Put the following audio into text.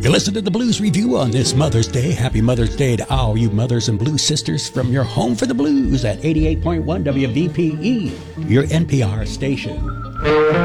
You listen to the Blues Review on this Mother's Day. Happy Mother's Day to all you mothers and blues sisters from your home for the blues at 88.1 WVPE, your NPR station.